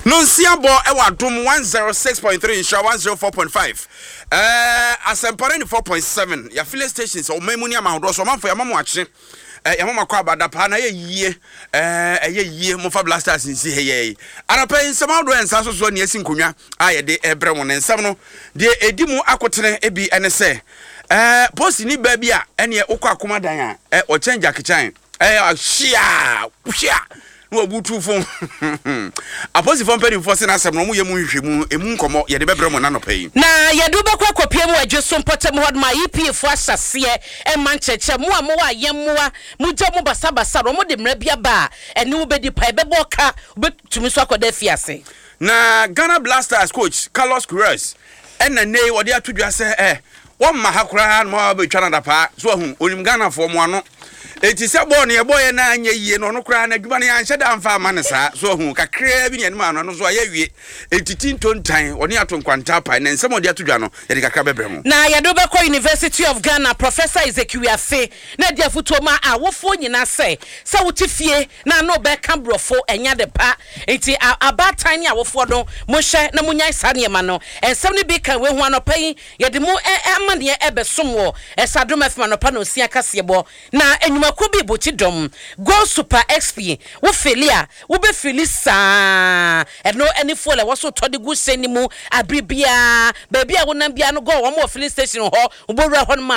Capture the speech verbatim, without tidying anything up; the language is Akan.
No nsiabo e wa dom one oh six point three insha one oh four point five. Eh asempare four point seven. Ya filling stations o memuni amahodo so manfo ya mamu ache. Eh ya mama kwa abadapa na ye yie eh ye yie mo fa blasters nsi heye. Arapa nsema do ensa so so ne asi nkonwa aye de ebre mo nsem no de edimu akotene ebi ene se eh post ni ba bia ene ukwa akoma dan a eh o change akichan eh shia shia no butu fon aposi fon pedi fo se na asem no mu ye mu hwehwemu emu nkomo ye de bebre mo na no pay na ye do be kwa kopie mu adweso mpotem hod ma E P F asase e man cheche mu a mo wa yemmoa mu je mu basa basa ro mo de mra bia ba ene wo be di pa be boka be tumi so akoda fiase na Ghana Blasters coach Carlos Queiroz ena nei wo de atodwa se eh wo ma hakura no be twa na da pa so hu onim Ghana fo mo ano eti se bo ne boye na anya yie no no kra na adwuma ne anhye da mfa ama ne sa so hu kakra bi ne ma no no so aye wie eti tintontan oni atonkwanta pa na nsem odi atodwa no ye de kakra bebre mu na ye do be ko University of Ghana Professor Ezekiel Afe na dia futo ma awofo nyina se se wotifie na no be ka brofo enya de pa eti abatan ne awofo do mo hye na munyai sa ne ma no ensem ne bi kan we hu anopai ye de mu ama ne e besom wo esadom afima no pa no sia kasebo na enyuma Kubi Bochidom, go Super X P, wo Felia, wo be Felisa, and no any fool, I was so toddy good sending mu, a bribia, baby, I wouldn't be no go one more filling station hall, Ubora one man.